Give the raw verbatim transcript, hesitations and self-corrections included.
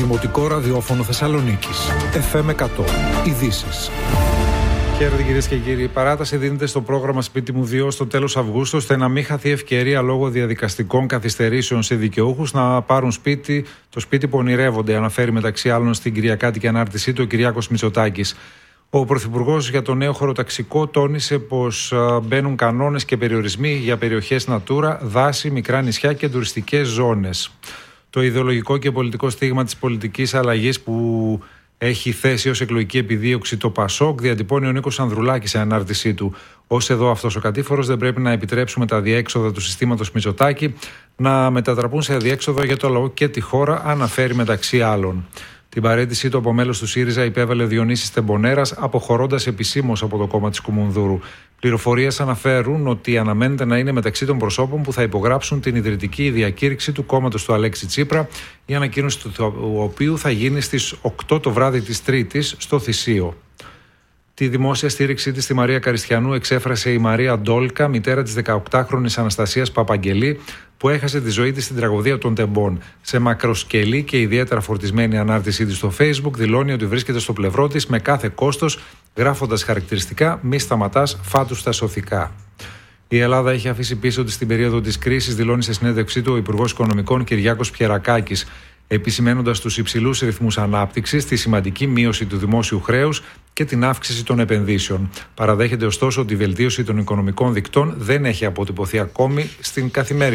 Δημοτικό Ραδιόφωνο Θεσσαλονίκης. εφ εμ εκατό. Ειδήσεις. Χαίρετε κυρίες και κύριοι. Η παράταση δίνεται στο πρόγραμμα Σπίτι μου δύο στο τέλος Αυγούστου, ώστε να μην χαθεί ευκαιρία λόγω διαδικαστικών καθυστερήσεων σε δικαιούχους να πάρουν σπίτι, το σπίτι που ονειρεύονται, αναφέρει μεταξύ άλλων στην Κυριακάτικη ανάρτησή του ο Κυριάκος Μητσοτάκης. Ο Πρωθυπουργός για το νέο χωροταξικό τόνισε πως μπαίνουν κανόνες και περιορισμοί για περιοχές Natura, δάση, μικρά νησιά και τουριστικές ζώνες. Το ιδεολογικό και πολιτικό στίγμα της πολιτικής αλλαγής που έχει θέσει ως εκλογική επιδίωξη το Πασόκ, διατυπώνει ο Νίκος Ανδρουλάκης σε ανάρτησή του. Ως εδώ αυτός ο κατήφορος, δεν πρέπει να επιτρέψουμε τα αδιέξοδα του συστήματος Μητσοτάκη να μετατραπούν σε αδιέξοδο για το λαό και τη χώρα, αναφέρει μεταξύ άλλων. Την παραίτησή του από μέλος του ΣΥΡΙΖΑ υπέβαλε ο Διονύσης Τεμπονέρας, αποχωρώντας επισήμως από το κόμμα της Κουμουνδούρου. Πληροφορίες αναφέρουν ότι αναμένεται να είναι μεταξύ των προσώπων που θα υπογράψουν την ιδρυτική διακήρυξη του κόμματος του Αλέξη Τσίπρα, η ανακοίνωση του οποίου θα γίνει στις οκτώ το βράδυ της Τρίτης στο Θησίο. Τη δημόσια στήριξή της στη Μαρία Καριστιανού εξέφρασε η Μαρία Ντόλκα, μητέρα της δεκαοκτάχρονης Αναστασίας Παπαγγελή, που έχασε τη ζωή της στην τραγωδία των Τεμπών. Σε μακροσκελή και ιδιαίτερα φορτισμένη ανάρτησή της στο Facebook, δηλώνει ότι βρίσκεται στο πλευρό της με κάθε κόστος, γράφοντας χαρακτηριστικά «Μη σταματάς, φάτου στα σωθικά». Η Ελλάδα έχει αφήσει πίσω της την περίοδο της κρίσης, δηλώνει σε συνέντευξή του ο Υπουργός Οικονομικών Κυριάκος Πιερακάκης, επισημαίνοντας τους υψηλούς ρυθμούς ανάπτυξης, τη σημαντική μείωση του δημόσιου χρέους και την αύξηση των επενδύσεων. Παραδέχεται ωστόσο ότι η βελτίωση των οικονομικών δικτών δεν έχει αποτυπωθεί ακόμη στην καθημερινή